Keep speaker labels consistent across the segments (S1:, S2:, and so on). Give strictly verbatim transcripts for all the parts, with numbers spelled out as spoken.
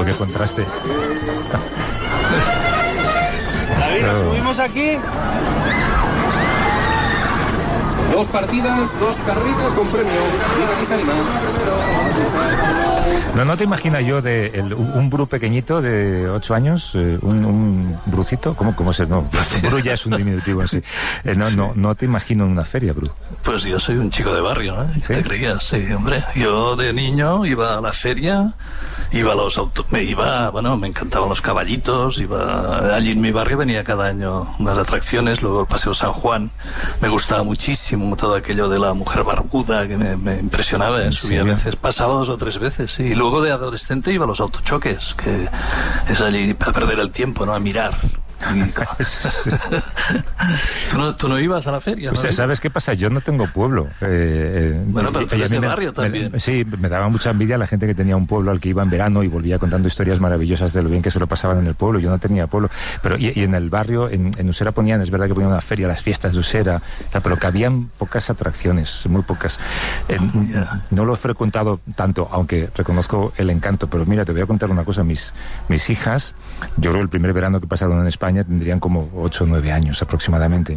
S1: qué contraste.
S2: David, ¿nos subimos aquí? Dos partidas, dos carritos con premio. Mira, aquí se anima.
S1: No, no te imaginas yo de el, un Bru pequeñito de ocho años, eh, un, un Brucito, ¿cómo, cómo se no? Bru ya es un diminutivo así. Eh, no, no, no te imagino en una feria, Bru.
S3: Pues yo soy un chico de barrio, ¿eh? ¿Sí? ¿Te creías? Sí, hombre. Yo de niño iba a la feria, iba a los autos, me iba, bueno, me encantaban los caballitos, iba allí en mi barrio venía cada año unas atracciones, luego el Paseo San Juan, me gustaba muchísimo todo aquello de la mujer barbuda que me, me impresionaba, ¿eh? Subía a veces, pasaba dos o tres veces, sí. Y luego de adolescente iba a los autochoques, que es allí para perder el tiempo, ¿no? A mirar. ¿Tú, no, ¿Tú no ibas a la feria?
S1: ¿No? Pues, ¿sabes qué pasa? Yo no tengo pueblo. Eh,
S3: bueno, pero tú eres de barrio
S1: me,
S3: también.
S1: Me, sí, me daba mucha envidia la gente que tenía un pueblo al que iba en verano y volvía contando historias maravillosas de lo bien que se lo pasaban en el pueblo. Yo no tenía pueblo. Pero y, y en el barrio, en, en Usera ponían, es verdad que ponían una feria, las fiestas de Usera, o sea, pero que habían pocas atracciones, muy pocas. Eh, yeah. No lo he frecuentado tanto, aunque reconozco el encanto. Pero mira, te voy a contar una cosa. Mis, mis hijas, yo creo que el primer verano que pasaron en España tendrían como ocho o nueve años aproximadamente.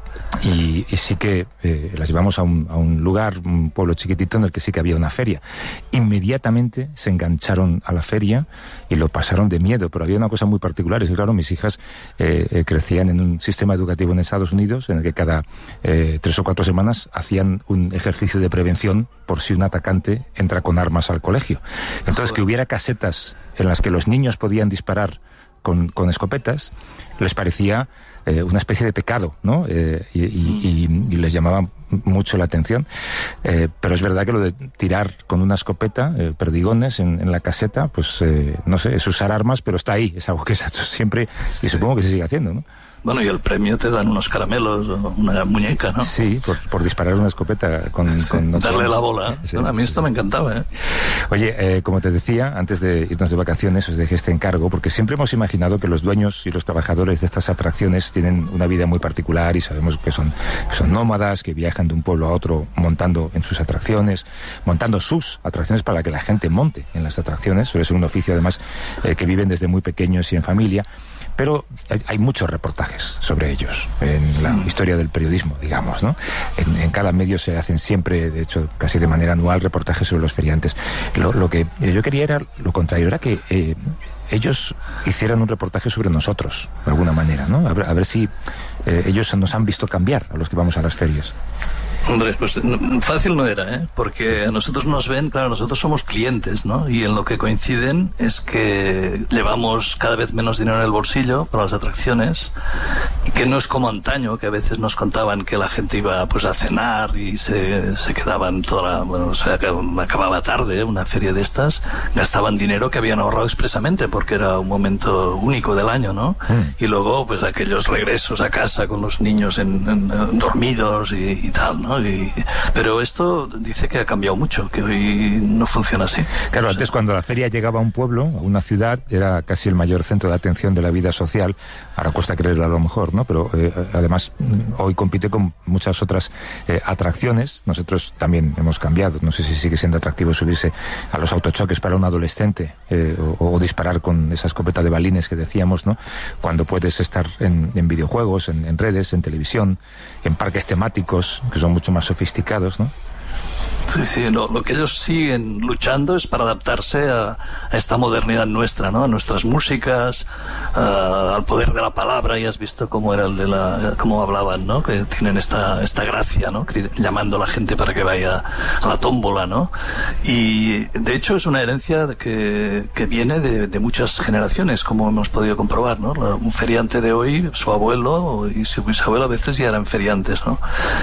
S1: Y, y sí que eh, las llevamos a un, a un lugar, un pueblo chiquitito en el que sí que había una feria. Inmediatamente se engancharon a la feria y lo pasaron de miedo, pero había una cosa muy particular, es que claro, mis hijas eh, eh, crecían en un sistema educativo en Estados Unidos en el que cada eh, tres o cuatro semanas hacían un ejercicio de prevención por si un atacante entra con armas al colegio. Entonces, que hubiera casetas en las que los niños podían disparar Con, con escopetas, les parecía eh, una especie de pecado, ¿no? Eh, y, y, y, y les llamaba mucho la atención. Eh, pero es verdad que lo de tirar con una escopeta, eh, perdigones en, en la caseta, pues eh, no sé, es usar armas, pero está ahí, es algo que se ha hecho siempre y supongo que se sigue haciendo, ¿no?
S3: Bueno, y el premio te dan unos caramelos o una muñeca, ¿no?
S1: Sí, por, por disparar una escopeta con... con
S3: Darle la bola. Sí, bueno, a mí esto me encantaba, ¿eh?
S1: Oye, eh, como te decía, antes de irnos de vacaciones os dejé este encargo, porque siempre hemos imaginado que los dueños y los trabajadores de estas atracciones tienen una vida muy particular y sabemos que son, que son nómadas, que viajan de un pueblo a otro montando en sus atracciones, montando sus atracciones para que la gente monte en las atracciones. Suele ser un oficio, además, eh, que viven desde muy pequeños y en familia. Pero hay, hay muchos reportajes sobre ellos en la historia del periodismo, digamos, ¿no? En, en cada medio se hacen siempre, de hecho, casi de manera anual, reportajes sobre los feriantes. Lo, lo que yo quería era lo contrario, era que eh, ellos hicieran un reportaje sobre nosotros, de alguna manera, ¿no? A ver, a ver si eh, ellos nos han visto cambiar a los que vamos a las ferias.
S3: Hombre, pues fácil no era, ¿eh? Porque a nosotros nos ven, claro, nosotros somos clientes, ¿no? Y en lo que coinciden es que llevamos cada vez menos dinero en el bolsillo para las atracciones, y que no es como antaño, que a veces nos contaban que la gente iba pues a cenar y se, se quedaban toda la, bueno, se acababa tarde, ¿eh? Una feria de estas, gastaban dinero que habían ahorrado expresamente porque era un momento único del año, ¿no? Mm. Y luego, pues aquellos regresos a casa con los niños en, en, en dormidos y, y tal, ¿no? Y, pero esto dice que ha cambiado mucho, que hoy no funciona así.
S1: Claro, antes cuando la feria llegaba a un pueblo, a una ciudad, era casi el mayor centro de atención de la vida social. Ahora cuesta creerlo a lo mejor, ¿no? Pero eh, además hoy compite con muchas otras eh, atracciones. Nosotros también hemos cambiado. No sé si sigue siendo atractivo subirse a los autochoques para un adolescente eh, o, o disparar con esa escopeta de balines que decíamos, ¿no? Cuando puedes estar en, en videojuegos, en, en redes, en televisión, en parques temáticos, que son mucho más sofisticados, ¿no?
S3: Sí, sí, lo, lo que ellos siguen luchando es para adaptarse a, a esta modernidad nuestra, ¿no? A nuestras músicas, uh, al poder de la palabra. Y has visto cómo era el de la, cómo hablaban, ¿no? Que tienen esta, esta gracia, ¿no? Llamando a la gente para que vaya a la tómbola, ¿no? Y de hecho es una herencia que, que viene de, de muchas generaciones, como hemos podido comprobar, ¿no? Un feriante de hoy, su abuelo y su bisabuelo a veces ya eran feriantes, ¿no?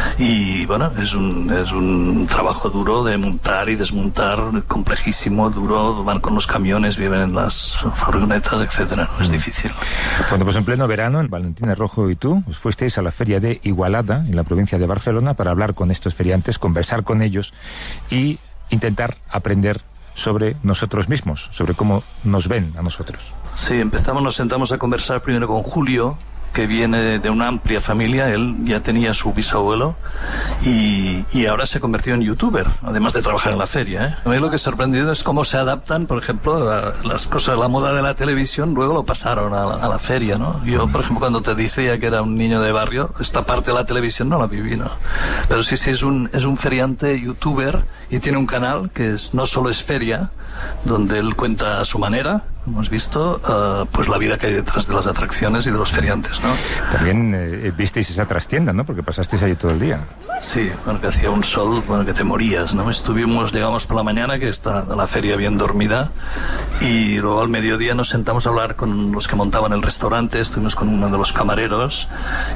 S3: Y bueno, es un, es un trabajo duro de montar y desmontar, complejísimo, duro, van con los camiones, viven en las furgonetas, etcétera, ¿no? Es difícil.
S1: Bueno, pues en pleno verano, en Valentina Rojo y tú, os fuisteis a la feria de Igualada, en la provincia de Barcelona, para hablar con estos feriantes, conversar con ellos y intentar aprender sobre nosotros mismos, sobre cómo nos ven a nosotros.
S3: Sí, empezamos, nos sentamos a conversar primero con Julio, que viene de una amplia familia. Él ya tenía su bisabuelo y, y ahora se convirtió en youtuber, además de trabajar en la feria, ¿eh? A mí lo que he sorprendido es cómo se adaptan, por ejemplo, a las cosas, la moda de la televisión, luego lo pasaron a la, a la feria, ¿no? Yo, por ejemplo, cuando te decía que era un niño de barrio, esta parte de la televisión no la viví, ¿no? Pero sí, sí, es un, es un feriante youtuber y tiene un canal que es, no solo es feria, donde él cuenta a su manera, hemos visto, uh, pues la vida que hay detrás de las atracciones y de los feriantes, ¿no?
S1: También eh, visteis esa trastienda, ¿no? Porque pasasteis ahí todo el día.
S3: Sí, bueno, que hacía un sol, bueno, que te morías, ¿no? Estuvimos, llegamos por la mañana, que está la feria bien dormida, y luego al mediodía nos sentamos a hablar con los que montaban el restaurante, estuvimos con uno de los camareros,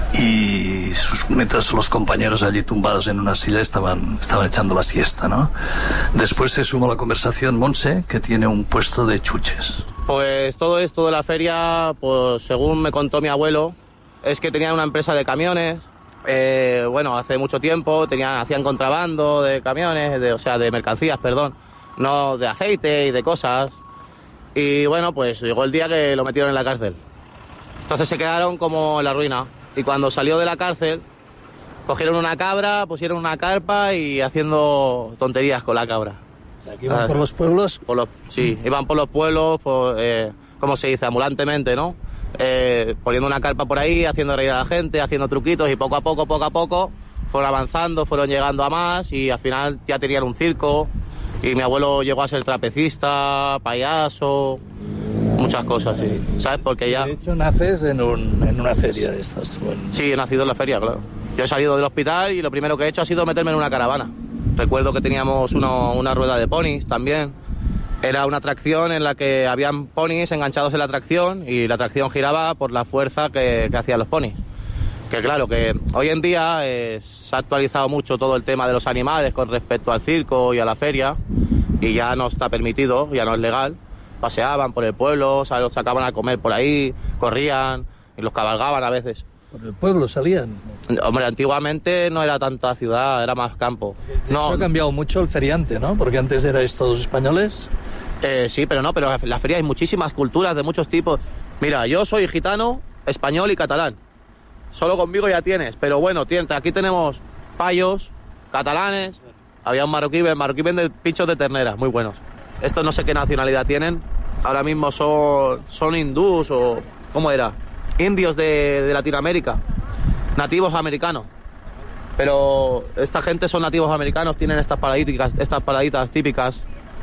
S3: y sus, mientras los compañeros allí tumbados en una silla estaban, estaban echando la siesta, ¿no? Después se sumó a la conversación Monse, que tiene un puesto de chuches.
S4: Pues todo esto de la feria, pues según me contó mi abuelo, es que tenían una empresa de camiones, eh, bueno, hace mucho tiempo tenían, hacían contrabando de camiones, de, o sea, de mercancías, perdón, no de aceite y de cosas, y bueno, pues llegó el día que lo metieron en la cárcel. Entonces se quedaron como en la ruina, y cuando salió de la cárcel, cogieron una cabra, pusieron una carpa y haciendo tonterías con la cabra.
S5: Aquí iban por los pueblos.
S4: Por los, sí, iban por los pueblos, por, eh, ¿cómo se dice? Ambulantemente, ¿no? Eh, poniendo una carpa por ahí, haciendo reír a la gente, haciendo truquitos, y poco a poco, poco a poco, fueron avanzando, fueron llegando a más, y al final ya tenían un circo, y mi abuelo llegó a ser trapecista, payaso, muchas cosas, sí. ¿Sabes? Porque ya...
S5: De hecho, naces en, un, en una feria de estas. Bueno.
S4: Sí, he nacido en la feria, claro. Yo he salido del hospital y lo primero que he hecho ha sido meterme en una caravana. Recuerdo que teníamos uno, una rueda de ponis también. Era una atracción en la que habían ponis enganchados en la atracción y la atracción giraba por la fuerza que, que hacían los ponis. Que claro, que hoy en día eh, se ha actualizado mucho todo el tema de los animales con respecto al circo y a la feria, y ya no está permitido, ya no es legal. Paseaban por el pueblo, o sea, los sacaban a comer por ahí, corrían y los cabalgaban a veces.
S5: ¿Por el pueblo salían?
S4: Hombre, antiguamente no era tanta ciudad, era más campo.
S5: De
S4: no,
S5: hecho, ha cambiado mucho el feriante, ¿no? Porque antes erais todos españoles.
S4: Eh, sí, pero no, pero en la feria hay muchísimas culturas de muchos tipos. Mira, yo soy gitano, español y catalán. Solo conmigo ya tienes, pero bueno, tienes, aquí tenemos payos, catalanes, había un marroquí, el marroquí vende pinchos de ternera, muy buenos. Estos no sé qué nacionalidad tienen, ahora mismo son, son hindús o... ¿cómo era? Indios de, de Latinoamérica, nativos americanos. Pero esta gente son nativos americanos, tienen estas paraditas, estas paraditas típicas.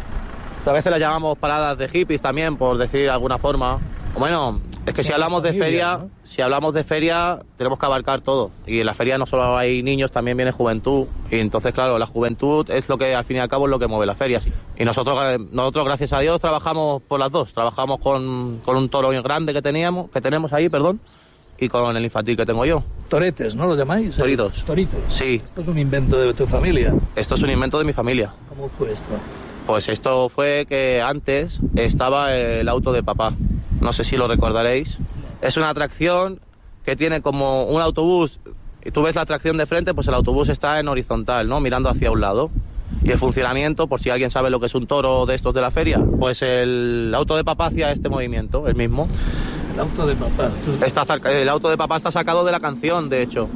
S4: A veces las llamamos paradas de hippies también, por decir de alguna forma. Bueno, es que si hablamos de feria, ¿no? Si hablamos de feria, tenemos que abarcar todo. Y en la feria no solo hay niños, también viene juventud. Y entonces, claro, la juventud es lo que, al fin y al cabo, es lo que mueve la feria. Y nosotros, nosotros gracias a Dios, trabajamos por las dos. Trabajamos con, con un toro grande que teníamos, que tenemos ahí, perdón, y con el infantil que tengo yo.
S5: Toretes, ¿no lo llamáis?
S4: Toritos.
S5: Toritos.
S4: Sí.
S5: Esto es un invento de tu familia.
S4: Esto es un invento de mi familia.
S5: ¿Cómo fue esto?
S4: Pues esto fue que antes estaba el auto de papá. No sé si lo recordaréis. Es una atracción que tiene como un autobús. Y tú ves la atracción de frente, pues el autobús está en horizontal, ¿no? Mirando hacia un lado. Y el funcionamiento, por si alguien sabe lo que es un toro de estos de la feria, pues el auto de papá hacía este movimiento, el mismo.
S5: El auto de papá.
S4: Está, el auto de papá está sacado de la canción, de hecho.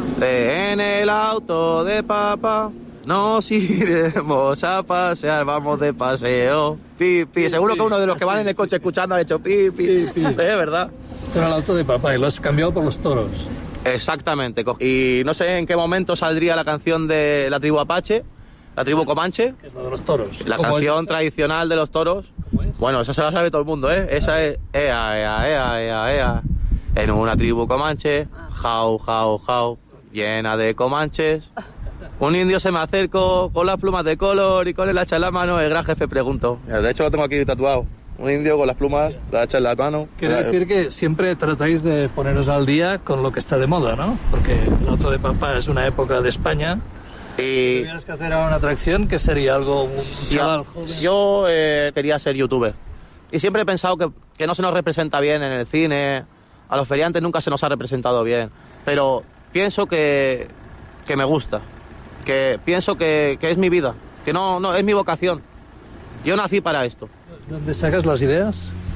S4: De, en el auto de papá nos iremos a pasear, vamos de paseo. Pi, pi. Seguro que uno de los que van en el coche escuchando ha hecho pi, pi. Es verdad.
S5: Esto era el auto de papá y lo has cambiado por los toros.
S4: Exactamente. Y no sé en qué momento saldría la canción de la tribu Apache, la tribu Comanche.
S5: Que es lo de los toros.
S4: La canción tradicional de los toros. Bueno, esa se la sabe todo el mundo, ¿eh? Esa es ea, ea, ea, ea, ea. En una tribu Comanche, jau, jau, jau, llena de comanches. Un indio se me acercó con las plumas de color y con el hacha en la mano. El gran jefe preguntó. De hecho lo tengo aquí tatuado. Un indio con las plumas, la hacha en la mano.
S5: Quiere decir que siempre tratáis de poneros al día con lo que está de moda, ¿no? Porque el auto de papá es una época de España. Y... si tuvieras que hacer ahora una atracción, ¿qué sería? ¿Algo, un chaval joven?
S4: Yo eh, quería ser youtuber. Y siempre he pensado que, que no se nos representa bien en el cine. A los feriantes nunca se nos ha representado bien. Pero pienso que, que me gusta. Que pienso que, que es mi vida. Que no, no, es mi vocación. Yo nací para esto.
S5: ¿Dónde sacas las ideas?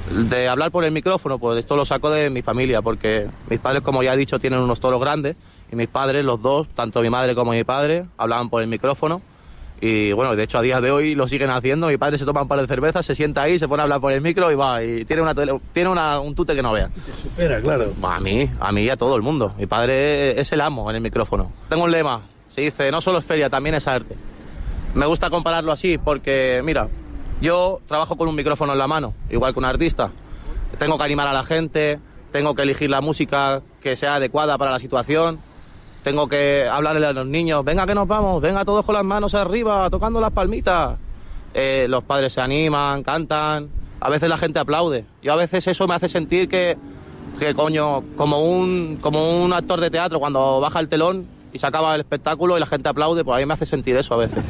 S4: de hablar por el micrófono, pues esto lo saco de mi familia, porque mis padres, como ya he dicho, tienen unos toros grandes, y mis padres, los dos, tanto mi madre como mi padre, hablaban por el micrófono. Y bueno, de hecho a día de hoy lo siguen haciendo. Mi padre se toma un par de cervezas, se sienta ahí, se pone a hablar por el micro y va, y tiene una tele, tiene una, un tute que no vea.
S5: Y te supera, claro.
S4: A mí, a mí y a todo el mundo. Mi padre es el amo en el micrófono. Tengo un lema, se dice, no solo es feria, también es arte. Me gusta compararlo así porque, mira, yo trabajo con un micrófono en la mano, igual que un artista. Tengo que animar a la gente, tengo que elegir la música que sea adecuada para la situación. Tengo que hablarle a los niños, venga que nos vamos, venga todos con las manos arriba, tocando las palmitas. Eh, los padres se animan, cantan, a veces la gente aplaude. Yo a veces eso me hace sentir que, que coño, como un, como un actor de teatro, cuando baja el telón y se acaba el espectáculo y la gente aplaude, pues a mí me hace sentir eso a veces.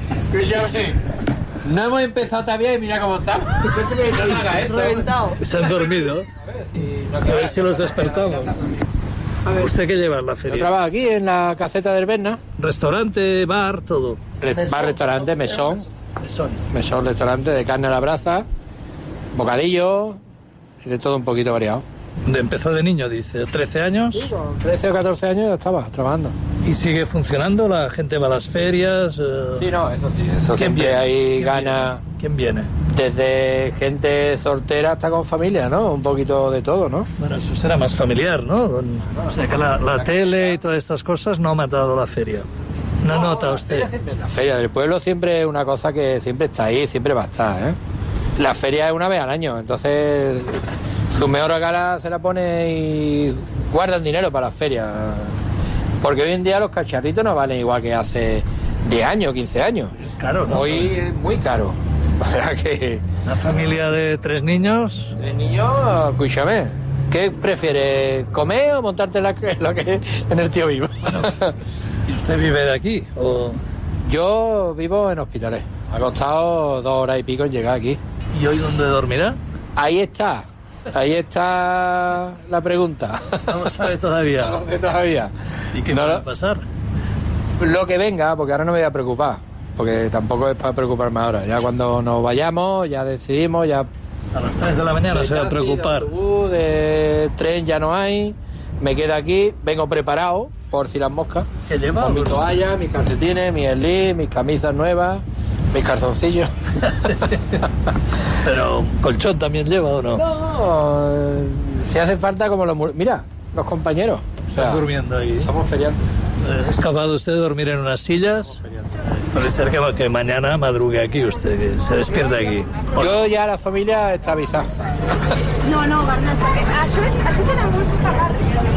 S6: No hemos empezado todavía y mira cómo estamos.
S5: Reventado. Se han dormido. A ver si los despertamos. ¿Usted qué lleva en la feria?
S6: Yo trabajo aquí en la caseta del Berna.
S5: Restaurante, bar, todo.
S6: Re bar, restaurante, mesón.
S5: Mesón.
S6: Mesón, restaurante de carne a la brasa, bocadillo, y de todo un poquito variado.
S5: Empezó de niño, dice, trece años.
S6: Sí, con trece o catorce años ya estaba trabajando.
S5: ¿Y sigue funcionando? ¿La gente va a las ferias? Eh...
S6: Sí, no, eso sí, eso siempre
S5: viene?
S6: hay ganas.
S5: ¿Quién viene?
S6: Desde gente soltera hasta con familia, ¿no? Un poquito de todo, ¿no?
S5: Bueno, eso será más familiar, ¿no? Con... O sea, que la, la tele y todas estas cosas no ha matado la feria. ¿No, no nota usted?
S6: Siempre, la feria del pueblo siempre es una cosa que siempre está ahí, siempre va a estar, ¿eh? La feria es una vez al año, entonces su mejor gala se la pone y guardan dinero para las ferias. Porque hoy en día los cacharritos no valen igual que hace diez años, quince años.
S5: Es caro, ¿no?
S6: Hoy es muy caro. O sea que...
S5: Una familia de tres niños...
S6: Tres niños, escúchame. ¿Qué prefieres, comer o montarte en, la, en, lo que, en el tío vivo?
S5: Bueno, ¿y usted vive de aquí? O...
S6: Yo vivo en Hospitalet. Me ha costado dos horas y pico en llegar aquí.
S5: ¿Y hoy dónde dormirá?
S6: Ahí está. Ahí está la pregunta.
S5: No lo sabe todavía.
S6: No lo sé todavía.
S5: ¿Y qué
S6: no
S5: va
S6: lo...
S5: a pasar?
S6: Lo que venga, porque ahora no me voy a preocupar. Porque tampoco es para preocuparme ahora. Ya cuando nos vayamos, ya decidimos, ya...
S5: A las tres de la mañana se va a preocupar.
S6: De autobús, de tren ya no hay. Me quedo aquí, vengo preparado, por si las moscas.
S5: ¿Qué lleva?
S6: Con mi toalla, mis calcetines, mis slip, mis camisas nuevas, mis calzoncillos.
S5: Pero colchón también lleva, ¿o no?
S6: No, si hace falta como los... Mira, los compañeros. O sea,
S5: están durmiendo ahí.
S6: Somos feriantes.
S5: ¿Es capaz de usted de dormir en unas sillas? Puede ser que, que mañana madrugue aquí usted, que se despierte aquí.
S6: Yo ya la familia está avisada.
S7: No, no, Bernat, això, això tenen molt que pagar.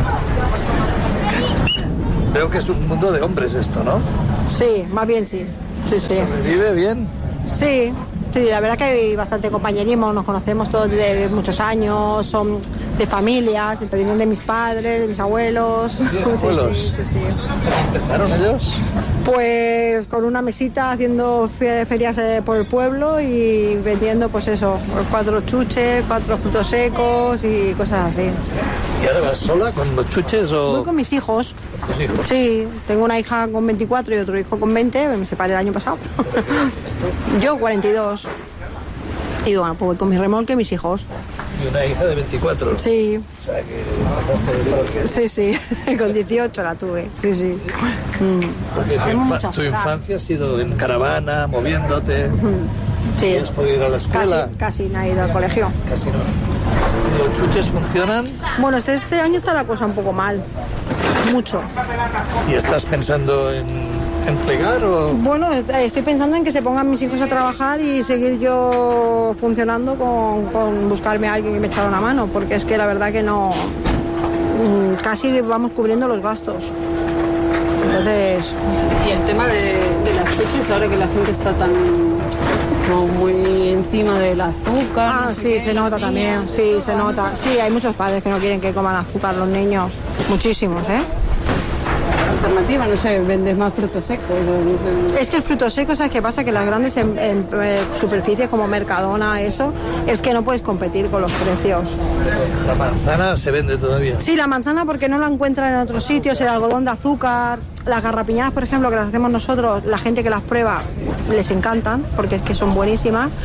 S5: Veo que es un mundo de hombres esto, ¿no?
S8: Sí, más bien sí. Sí, sí.
S5: ¿Sobrevive bien?
S8: Sí, sí, la verdad que hay bastante compañerismo, nos conocemos todos desde muchos años, son de familias, entonces vienen de mis padres, de mis abuelos.
S5: Bien, abuelos.
S8: Sí, sí, sí, sí.
S5: ¿Empezaron ellos?
S8: Pues con una mesita haciendo ferias por el pueblo y vendiendo pues eso, cuatro chuches, cuatro frutos secos y cosas así.
S5: ¿Y ahora vas sola con los chuches o...?
S8: Voy con mis hijos.
S5: ¿Tus hijos?
S8: Sí, tengo una hija con veinticuatro y otro hijo con veinte, me separé el año pasado. Yo cuarenta y dos. Y bueno, pues voy con mi remolque y mis hijos.
S5: Y una hija de veinticuatro.
S8: Sí.
S5: O sea que pasaste de parque.
S8: Sí, sí, con dieciocho la tuve. Sí, sí. Mm.
S5: Porque tu,
S8: Tenemos
S5: infa
S8: muchas
S5: tu infancia ha sido en caravana, moviéndote.
S8: Sí.
S5: ¿Has podido ir a la escuela?
S8: Casi, casi no he ido al colegio.
S5: Casi no. ¿Los chuches funcionan?
S8: Bueno, este, este año está la cosa un poco mal. Mucho.
S5: ¿Y estás pensando en, en plegar o...?
S8: Bueno, estoy pensando en que se pongan mis hijos a trabajar y seguir yo funcionando con, con buscarme a alguien que me echara una mano, porque es que la verdad que no... Casi vamos cubriendo los gastos. Entonces...
S9: Y el tema de, de las chuches, ahora que la gente está tan... como muy encima del azúcar.
S8: Ah,
S9: no sé
S8: sí,
S9: qué,
S8: se nota también, sí, se nota. Sí, hay muchos padres que no quieren que coman azúcar los niños, muchísimos, ¿eh?
S9: Alternativa, no sé, vendes más frutos secos. No sé.
S8: Es que el fruto seco, ¿sabes qué pasa? Que las grandes en, en, eh, superficies como Mercadona, eso, es que no puedes competir con los precios.
S5: ¿La manzana se vende todavía?
S8: Sí, la manzana porque no la encuentran en otros sitios, el algodón de azúcar, las garrapiñadas, por ejemplo, que las hacemos nosotros, la gente que las prueba les encantan, porque es que son buenísimas.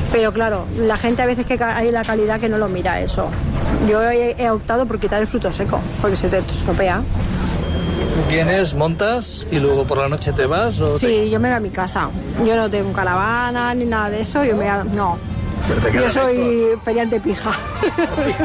S8: Pero claro, la gente a veces que hay la calidad que no lo mira eso. Yo he, he optado por quitar el fruto seco, porque se te estropea.
S5: ¿Vienes, montas y luego por la noche te vas? ¿O
S8: sí,
S5: te...
S8: yo me voy a mi casa. Yo no tengo caravana ni nada de eso. Yo me no.
S5: Yo
S8: soy feriante pija.